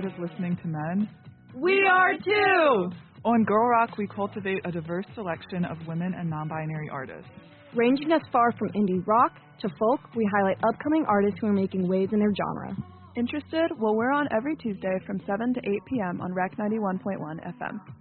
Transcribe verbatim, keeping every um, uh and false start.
is listening to men? We are too! On Girl Rock, we cultivate a diverse selection of women and non-binary artists. Ranging as far from indie rock to folk, we highlight upcoming artists who are making waves in their genre. Interested? Well, we're on every Tuesday from seven to eight p.m. on Rec ninety-one point one F M.